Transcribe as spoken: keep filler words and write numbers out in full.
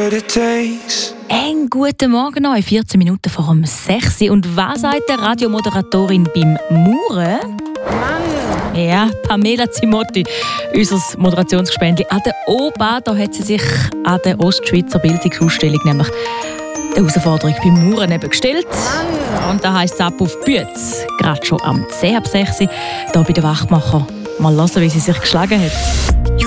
what it takes. Einen guten Morgen noch, in vierzehn Minuten vor um sechs Uhr. Und was sagt der Radiomoderatorin beim Mauern? Mann! Ja, Pamela Zimotti, unser Moderationsgespendli. An der O-Bahn da hat sie sich an der Ostschweizer Bildungsausstellung nämlich die Herausforderung beim Mauern eben gestellt. Mann. Und da heisst es ab auf Bütz. Gerade schon am zehn ab sechs Uhr hier bei den Wachmacher. Mal hören, wie sie sich geschlagen hat.